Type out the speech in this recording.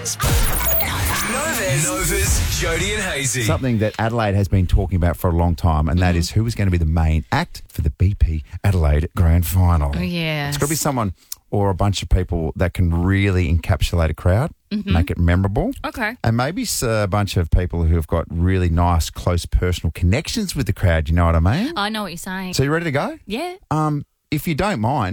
Nova's Jody and Hazy. Something that Adelaide has been talking about for a long time, and that is who is going to be the main act for the BP Adelaide Grand Final. Oh, yes. It's got to be someone or a bunch of people that can really encapsulate a crowd, make it memorable. Okay. And maybe a bunch of people who have got really nice, close personal connections with the crowd. You know what I mean? I know what you're saying. So you ready to go? Yeah. If you don't mind,